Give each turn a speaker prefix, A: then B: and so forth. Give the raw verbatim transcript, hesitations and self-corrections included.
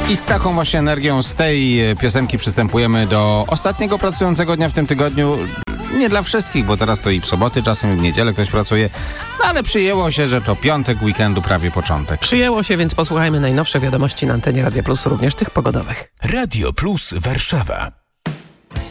A: I z taką właśnie energią z tej piosenki przystępujemy do ostatniego pracującego dnia w tym tygodniu. Nie dla wszystkich, bo teraz to i w soboty, czasem i w niedzielę ktoś pracuje, no ale przyjęło się, że to piątek weekendu, prawie początek.
B: Przyjęło się, więc posłuchajmy najnowsze wiadomości na antenie Radia Plus, również tych pogodowych.
C: Radio Plus Warszawa.